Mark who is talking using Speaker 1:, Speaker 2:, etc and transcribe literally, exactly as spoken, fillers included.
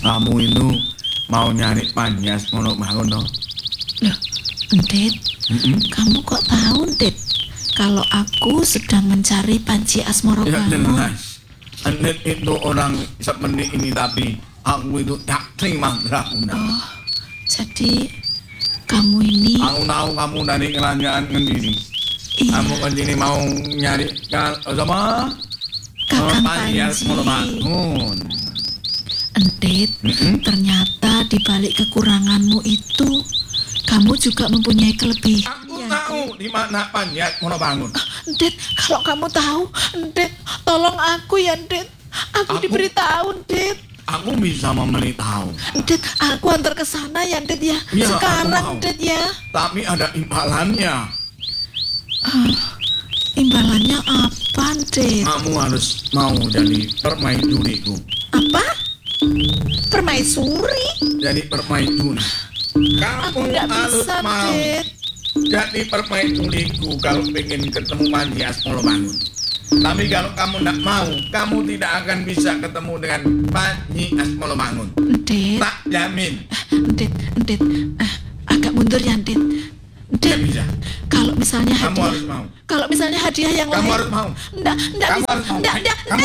Speaker 1: Kamu itu mau nyari Panyas Mono Bangun no?
Speaker 2: Loh, Ndit,
Speaker 1: Mm-mm.
Speaker 2: kamu kok tahu, Ndit, kalau aku sedang mencari Panji Asmoro
Speaker 1: Ya
Speaker 2: Bangun?
Speaker 1: jelas. Anet itu orang seperti ini tapi aku itu tak terima Rahuna.
Speaker 2: Oh, jadi kamu ini...
Speaker 1: Aku tahu kamu dari kerajaan Ngendiri.
Speaker 2: Iya,
Speaker 1: Kamu kan ini mau nyari kan sama
Speaker 2: Kakang
Speaker 1: Panyas
Speaker 2: Panji.
Speaker 1: Mono Bangun.
Speaker 2: Ndit,
Speaker 1: Mm-mm.
Speaker 2: ternyata di balik kekuranganmu itu, kamu juga mempunyai kelebihan.
Speaker 1: Aku
Speaker 2: ya,
Speaker 1: tahu di mana Panyas Mono Bangun.
Speaker 2: Ndit, kalau kamu tahu, Ndit, tolong aku ya, Ndit. Aku,
Speaker 1: Aku-
Speaker 2: diberitahu, Ndit.
Speaker 1: Aku bisa memberitahu.
Speaker 2: Ndit, aku antar ke sana ya, Ndit ya.
Speaker 1: Iya, aku
Speaker 2: Sekarang,
Speaker 1: mau.
Speaker 2: Ndit ya.
Speaker 1: Tapi ada imbalannya.
Speaker 2: Imbalannya apa, Ndit?
Speaker 1: Kamu harus mau jadi permaisuriku.
Speaker 2: Apa? Permaisuri?
Speaker 1: Jadi permaisuri. Kamu
Speaker 2: Aku tidak
Speaker 1: harus
Speaker 2: bisa,
Speaker 1: mau
Speaker 2: Ndit.
Speaker 1: jadi permaisuriku kalau pengen ketemu Panyas Mono Bangun. Tapi kalau kamu tidak mau, kamu tidak akan bisa ketemu dengan Panyas Mono Bangun.
Speaker 2: Ndit,
Speaker 1: Tak jamin.
Speaker 2: Ndit, Ndit. Eh, agak mundur ya, Ndit.
Speaker 1: Tidak
Speaker 2: Ndit,
Speaker 1: bisa.
Speaker 2: kalau misalnya
Speaker 1: Kamu
Speaker 2: hadiah,
Speaker 1: harus mau.
Speaker 2: kalau misalnya hadiah yang
Speaker 1: Kamu
Speaker 2: lain,
Speaker 1: harus mau.
Speaker 2: Nggak, nggak
Speaker 1: Kamu
Speaker 2: bisa,
Speaker 1: harus mau.
Speaker 2: nggak,
Speaker 1: Ayo,
Speaker 2: nggak,
Speaker 1: kamu